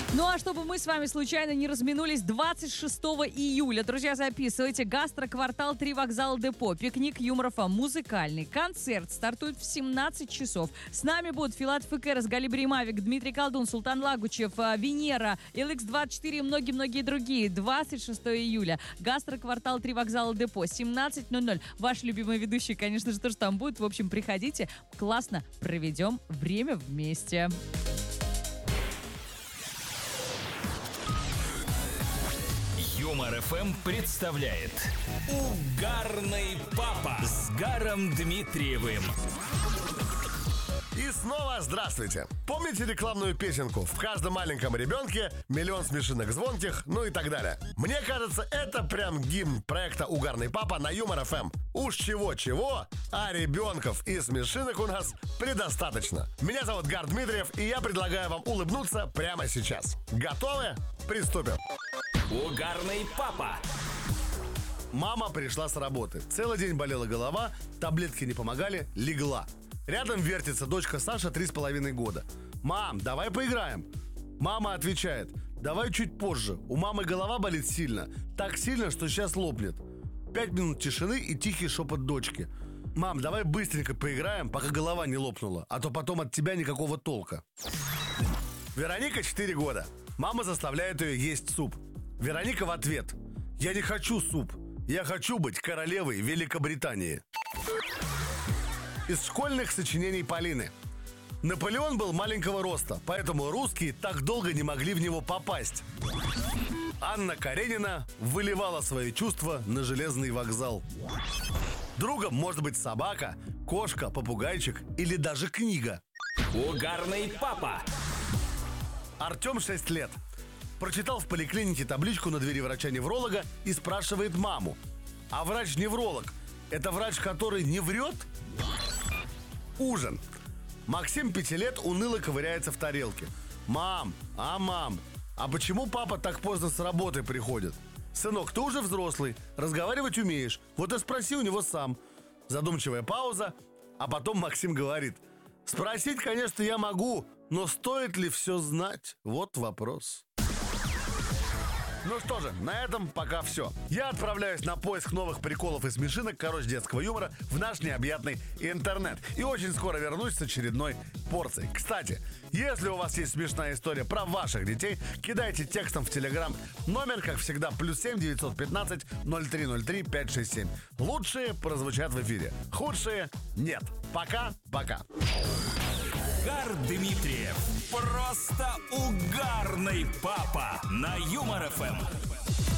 Ну а чтобы мы с вами случайно не разминулись, 26 июля, друзья, записывайте, гастроквартал 3 вокзала Депо, пикник Юмор ФМ, музыкальный концерт стартует в 17 часов. С нами будут Филатов и Кэрос, Галибри Мавик, Дмитрий Колдун, Султан Лагучев, Венера, LX24 и многие-многие другие. 26 июля, гастроквартал 3 вокзала Депо, 17:00. Ваши любимые ведущие, конечно же, тоже там будут. В общем, приходите, классно проведем время вместе. Юмор ФМ представляет Угарный папа с Гаром Дмитриевым. И снова здравствуйте! Помните рекламную песенку «В каждом маленьком ребенке миллион смешинок звонких», ну и так далее? Мне кажется, это прям гимн проекта «Угарный папа» на Юмор ФМ. Уж чего-чего, а ребенков и смешинок у нас предостаточно. Меня зовут Гар Дмитриев, и я предлагаю вам улыбнуться прямо сейчас. Готовы? Приступим! Угарный папа. Мама пришла с работы. Целый день болела голова, таблетки не помогали, легла. Рядом вертится дочка Саша, 3,5 года. «Мам, давай поиграем». Мама отвечает: «Давай чуть позже, у мамы голова болит сильно. Так сильно, что сейчас лопнет». 5 минут тишины и тихий шепот дочки: «Мам, давай быстренько поиграем, пока голова не лопнула, а то потом от тебя никакого толка». Вероника 4 года. Мама заставляет ее есть суп. Вероника в ответ: «Я не хочу суп, я хочу быть королевой Великобритании». Из школьных сочинений Полины. Наполеон был маленького роста, поэтому русские так долго не могли в него попасть. Анна Каренина выливала свои чувства на железный вокзал. Другом может быть собака, кошка, попугайчик или даже книга. Угарный папа. Артем 6 лет. Прочитал в поликлинике табличку на двери врача-невролога и спрашивает маму: «А врач-невролог – это врач, который не врет?» Ужин. Максим 5 лет уныло ковыряется в тарелке. «Мам, а почему папа так поздно с работы приходит?» «Сынок, ты уже взрослый, разговаривать умеешь, вот и спроси у него сам». Задумчивая пауза, а потом Максим говорит: «Спросить, конечно, я могу, но стоит ли все знать? Вот вопрос». Ну что же, на этом пока все. Я отправляюсь на поиск новых приколов и смешинок, детского юмора в наш необъятный интернет. И очень скоро вернусь с очередной порцией. Кстати, если у вас есть смешная история про ваших детей, кидайте текстом в Телеграм. Номер, как всегда, +7 915 0303 567. Лучшие прозвучат в эфире, худшие нет. Пока-пока. Гар Дмитриев. Просто угарный папа на Юмор ФМ.